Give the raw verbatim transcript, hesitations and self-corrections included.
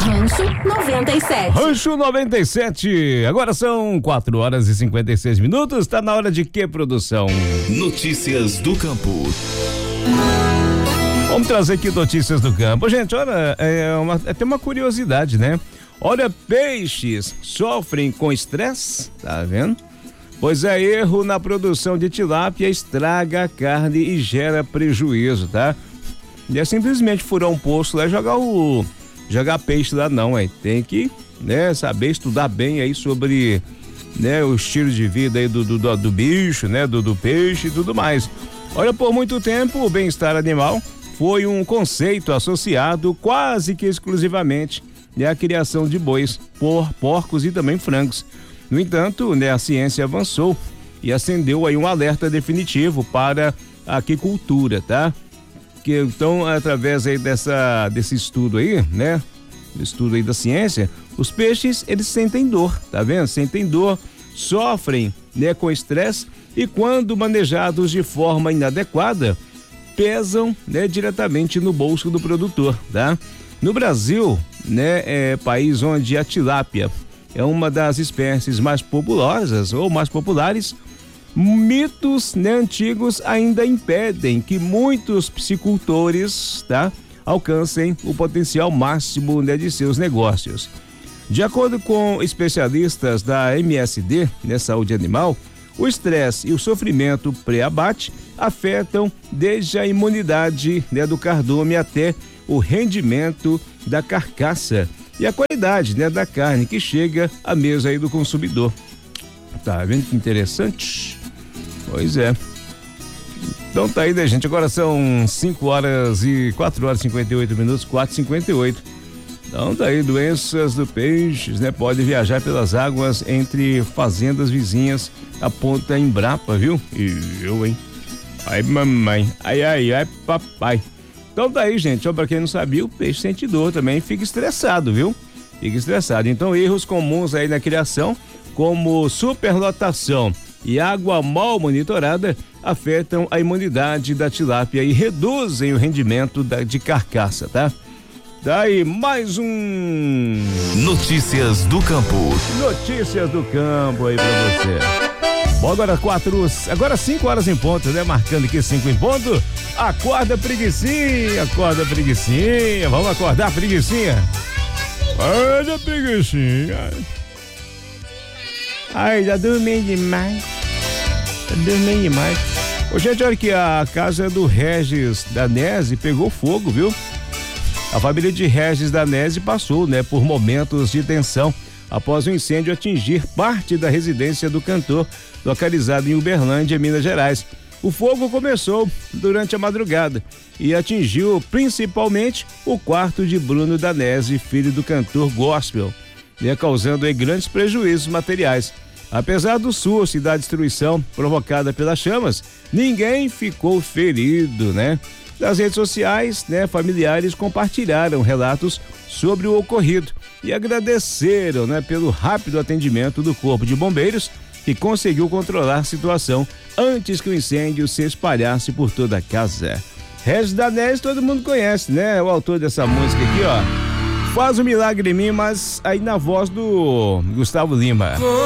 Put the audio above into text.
Rancho noventa e sete. Rancho noventa e sete. Agora são quatro horas e cinquenta e seis minutos. Tá na hora de que, produção? Notícias do campo. Vamos trazer aqui notícias do campo. Gente, olha, é uma, é, tem uma curiosidade, né? Olha, peixes sofrem com estresse, tá vendo? Pois é, erro na produção de tilápia estraga a carne e gera prejuízo, tá? Não é simplesmente furar um poço lá e jogar o jogar peixe lá, não, é. Tem que, né, saber estudar bem aí sobre, né, o estilo de vida aí do, do, do, do bicho, né, do, do peixe e tudo mais. Olha, por muito tempo o bem-estar animal foi um conceito associado quase que exclusivamente, né, à criação de bois, por porcos e também frangos. No entanto, né, a ciência avançou e acendeu aí um alerta definitivo para a aquicultura, tá? Que então, através aí dessa desse estudo aí, né, estudo aí da ciência, os peixes, eles sentem dor, tá vendo? Sentem dor, sofrem, né, com estresse e quando manejados de forma inadequada, pesam, né, diretamente no bolso do produtor, tá? No Brasil, né, é país onde a tilápia é uma das espécies mais populosas ou mais populares, mitos, né, antigos ainda impedem que muitos piscicultores, tá, alcancem o potencial máximo, né, de seus negócios. De acordo com especialistas da M S D, né, Saúde Animal, o estresse e o sofrimento pré-abate afetam desde a imunidade, né, do cardume até o rendimento da carcaça e a qualidade, né, da carne que chega à mesa aí do consumidor. Tá vendo que interessante? Pois é. Então tá aí, né, gente? Agora são cinco horas e quatro horas e cinquenta e oito minutos, quatro e cinquenta e oito. Então tá aí, doenças do peixe, né? Pode viajar pelas águas entre fazendas vizinhas, aponta Embrapa, viu? E eu, hein? Ai, mamãe. Ai, ai, ai, papai. Então tá aí, gente, ó, pra quem não sabia, o peixe sente dor também, fica estressado, viu? Fica estressado. Então, erros comuns aí na criação, como superlotação e água mal monitorada, afetam a imunidade da tilápia e reduzem o rendimento da, de carcaça, tá? Daí, mais um... Notícias do campo. Notícias do campo aí pra você. Bom, agora quatro, agora cinco horas em ponto, né? Marcando aqui cinco em ponto. Acorda, preguicinha, acorda, preguicinha. Vamos acordar, preguicinha. Acorda, preguicinha. Ai, já dormi demais. Já dormi demais. Ô, gente, olha que a casa do Regis Danese pegou fogo, viu? A família de Regis Danese passou, né, por momentos de tensão após o incêndio atingir parte da residência do cantor, localizado em Uberlândia, Minas Gerais. O fogo começou durante a madrugada e atingiu principalmente o quarto de Bruno Danese, filho do cantor gospel, né, causando aí grandes prejuízos materiais. Apesar do susto e da destruição provocada pelas chamas, ninguém ficou ferido, né? Nas redes sociais, né, familiares compartilharam relatos sobre o ocorrido e agradeceram, né, pelo rápido atendimento do Corpo de Bombeiros, que conseguiu controlar a situação antes que o incêndio se espalhasse por toda a casa. Regis Danese todo mundo conhece, né? O autor dessa música aqui, ó. Faz um milagre em mim, mas aí na voz do Gustavo Lima.